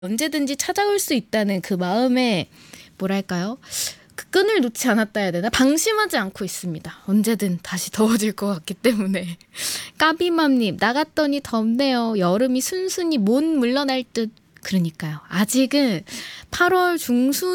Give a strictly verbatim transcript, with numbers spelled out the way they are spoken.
언제든지 찾아올 수 있다는 그 마음에 뭐랄까요? 그 끈을 놓지 않았다 해야 되나? 방심하지 않고 있습니다. 언제든 다시 더워질 것 같기 때문에. 까비맘님, 나갔더니 덥네요. 여름이 순순히 못 물러날 듯. 그러니까요. 아직은 팔월 중순